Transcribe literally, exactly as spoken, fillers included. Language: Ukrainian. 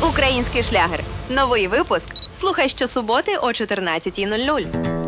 Український шлягер. Новий випуск. Слухай щосуботи о чотирнадцятій нуль нуль.